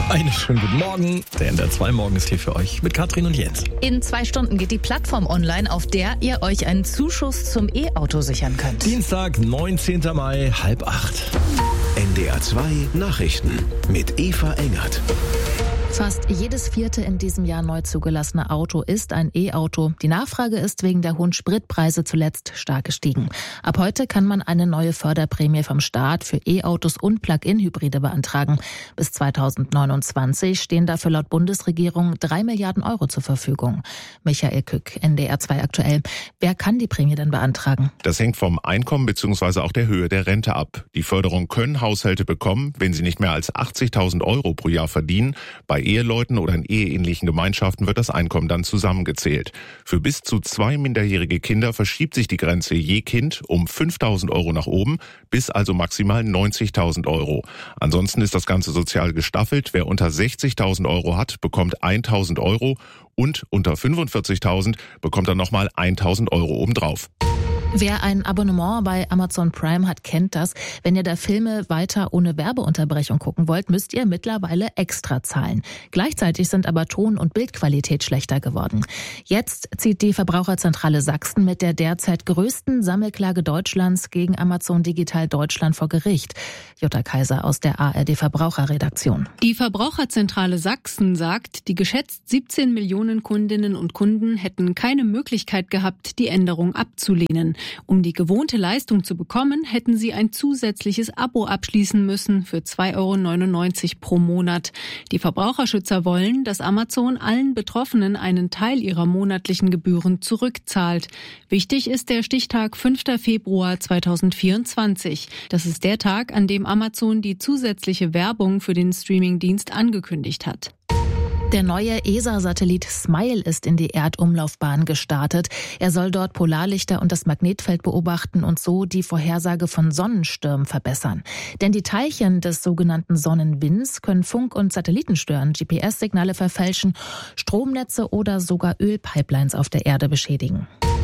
Einen schönen guten Morgen. Der NDR 2 Morgen ist hier für euch mit Katrin und Jens. In 2 Stunden geht die Plattform online, auf der ihr euch einen Zuschuss zum E-Auto sichern könnt. Dienstag, 19. Mai, 7:30. NDR 2 Nachrichten mit Eva Engert. Fast jedes 4. in diesem Jahr neu zugelassene Auto ist ein E-Auto. Die Nachfrage ist wegen der hohen Spritpreise zuletzt stark gestiegen. Ab heute kann man eine neue Förderprämie vom Staat für E-Autos und Plug-in-Hybride beantragen. Bis 2029 stehen dafür laut Bundesregierung 3 Milliarden Euro zur Verfügung. Michael Kück, NDR 2 aktuell. Wer kann die Prämie denn beantragen? Das hängt vom Einkommen bzw. auch der Höhe der Rente ab. Die Förderung können Haushalte bekommen, wenn sie nicht mehr als 80.000 Euro pro Jahr verdienen. Bei Eheleuten oder in eheähnlichen Gemeinschaften wird das Einkommen dann zusammengezählt. Für bis zu 2 minderjährige Kinder verschiebt sich die Grenze je Kind um 5.000 Euro nach oben, bis also maximal 90.000 Euro. Ansonsten ist das Ganze sozial gestaffelt. Wer unter 60.000 Euro hat, bekommt 1.000 Euro und unter 45.000 bekommt dann nochmal 1.000 Euro obendrauf. Wer ein Abonnement bei Amazon Prime hat, kennt das. Wenn ihr da Filme weiter ohne Werbeunterbrechung gucken wollt, müsst ihr mittlerweile extra zahlen. Gleichzeitig sind aber Ton- und Bildqualität schlechter geworden. Jetzt zieht die Verbraucherzentrale Sachsen mit der derzeit größten Sammelklage Deutschlands gegen Amazon Digital Deutschland vor Gericht. Jutta Kaiser aus der ARD Verbraucherredaktion. Die Verbraucherzentrale Sachsen sagt, die geschätzt 17 Millionen Kundinnen und Kunden hätten keine Möglichkeit gehabt, die Änderung abzulehnen. Um die gewohnte Leistung zu bekommen, hätten sie ein zusätzliches Abo abschließen müssen für 2,99 € pro Monat. Die Verbraucherschützer wollen, dass Amazon allen Betroffenen einen Teil ihrer monatlichen Gebühren zurückzahlt. Wichtig ist der Stichtag 5. Februar 2024. Das ist der Tag, an dem Amazon die zusätzliche Werbung für den Streamingdienst angekündigt hat. Der neue ESA-Satellit SMILE ist in die Erdumlaufbahn gestartet. Er soll dort Polarlichter und das Magnetfeld beobachten und so die Vorhersage von Sonnenstürmen verbessern. Denn die Teilchen des sogenannten Sonnenwinds können Funk- und Satelliten stören, GPS-Signale verfälschen, Stromnetze oder sogar Ölpipelines auf der Erde beschädigen.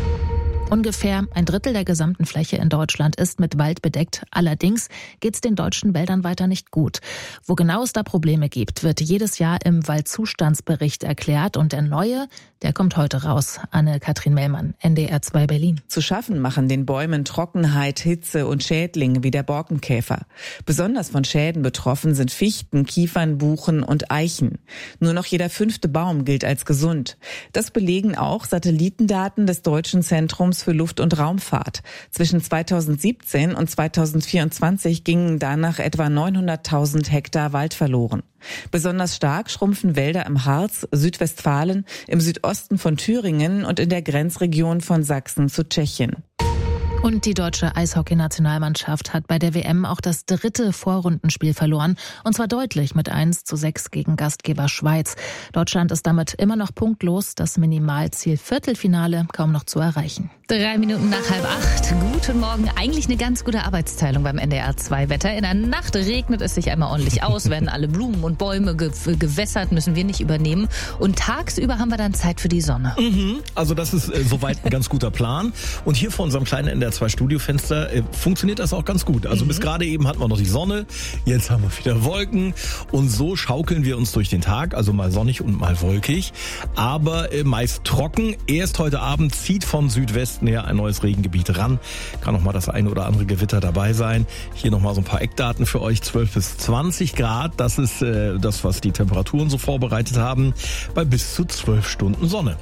Ungefähr 1/3 der gesamten Fläche in Deutschland ist mit Wald bedeckt. Allerdings geht es den deutschen Wäldern weiter nicht gut. Wo genau es da Probleme gibt, wird jedes Jahr im Waldzustandsbericht erklärt. Und der neue, der kommt heute raus. Anne-Kathrin Mellmann, NDR 2 Berlin. Zu schaffen machen den Bäumen Trockenheit, Hitze und Schädlinge wie der Borkenkäfer. Besonders von Schäden betroffen sind Fichten, Kiefern, Buchen und Eichen. Nur noch jeder 5. Baum gilt als gesund. Das belegen auch Satellitendaten des Deutschen Zentrums für Luft- und Raumfahrt. Zwischen 2017 und 2024 gingen danach etwa 900.000 Hektar Wald verloren. Besonders stark schrumpfen Wälder im Harz, Südwestfalen, im Südosten von Thüringen und in der Grenzregion von Sachsen zu Tschechien. Und die deutsche Eishockey-Nationalmannschaft hat bei der WM auch das 3. Vorrundenspiel verloren. Und zwar deutlich mit 1:6 gegen Gastgeber Schweiz. Deutschland ist damit immer noch punktlos, das Minimalziel Viertelfinale kaum noch zu erreichen. 3 Minuten nach 7:30. Guten Morgen. Eigentlich eine ganz gute Arbeitsteilung beim NDR 2 Wetter. In der Nacht regnet es sich einmal ordentlich aus, werden alle Blumen und Bäume gewässert, müssen wir nicht übernehmen. Und tagsüber haben wir dann Zeit für die Sonne. Also das ist soweit ein ganz guter Plan. Und hier vor unserem kleinen NDR 2 Studiofenster funktioniert das auch ganz gut. Also bis gerade eben hatten wir noch die Sonne, jetzt haben wir wieder Wolken und so schaukeln wir uns durch den Tag, also mal sonnig und mal wolkig, aber meist trocken. Erst heute Abend zieht von Südwesten her ein neues Regengebiet ran, kann noch mal das eine oder andere Gewitter dabei sein. Hier noch mal so ein paar Eckdaten für euch, 12 bis 20 Grad, das ist das, was die Temperaturen so vorbereitet haben, bei bis zu 12 Stunden Sonne.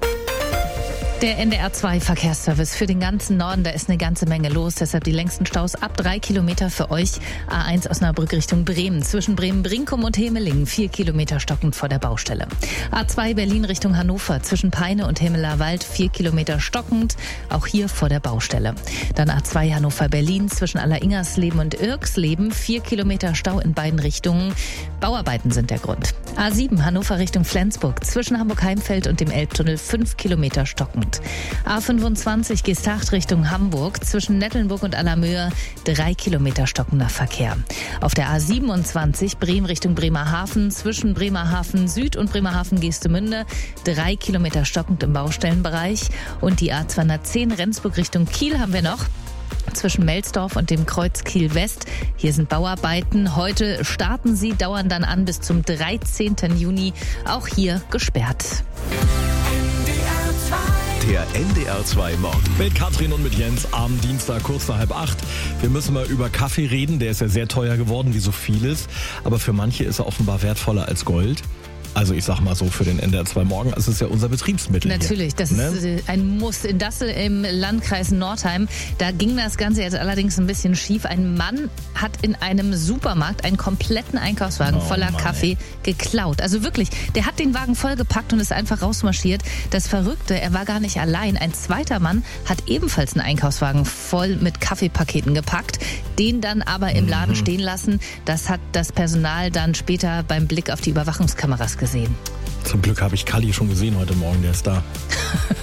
Der NDR 2 Verkehrsservice für den ganzen Norden, da ist eine ganze Menge los. Deshalb die längsten Staus ab 3 Kilometer für euch. A1 Osnabrück Richtung Bremen. Zwischen Bremen-Brinkum und Hemelingen 4 Kilometer stockend vor der Baustelle. A2 Berlin Richtung Hannover. Zwischen Peine und Hemmeler-Wald 4 Kilometer stockend. Auch hier vor der Baustelle. Dann A2 Hannover-Berlin. Zwischen Alleringers-Leben und Irksleben 4 Kilometer Stau in beiden Richtungen. Bauarbeiten sind der Grund. A7 Hannover Richtung Flensburg. Zwischen Hamburg-Heimfeld und dem Elbtunnel 5 Kilometer stockend. A25 Geesthacht Richtung Hamburg, zwischen Nettelnburg und Allermöhe 3 Kilometer stockender Verkehr. Auf der A27 Bremen Richtung Bremerhaven, zwischen Bremerhaven Süd und Bremerhaven Geestemünde 3 Kilometer stockend im Baustellenbereich. Und die A210 Rendsburg Richtung Kiel haben wir noch. zwischen Melsdorf und dem Kreuz Kiel West. Hier sind Bauarbeiten. Heute starten sie, dauern dann an bis zum 13. Juni. Auch hier gesperrt. Der NDR 2 Morgen. Mit Katrin und mit Jens am Dienstag, kurz nach 7:30. Wir müssen mal über Kaffee reden. Der ist ja sehr teuer geworden, wie so vieles. Aber für manche ist er offenbar wertvoller als Gold. Also ich sag mal so, für den NDR 2 Morgen, es ist ja unser Betriebsmittel. Natürlich, das ist ein Muss. In Dassel im Landkreis Nordheim, da ging das Ganze jetzt allerdings ein bisschen schief. Ein Mann hat in einem Supermarkt einen kompletten Einkaufswagen voller Kaffee geklaut. Also wirklich, der hat den Wagen vollgepackt und ist einfach rausmarschiert. Das Verrückte, er war gar nicht allein. Ein zweiter Mann hat ebenfalls einen Einkaufswagen voll mit Kaffeepaketen gepackt, den dann aber im Laden stehen lassen. Das hat das Personal dann später beim Blick auf die Überwachungskameras gesehen. Zum Glück habe ich Kalli schon gesehen heute Morgen, der ist da.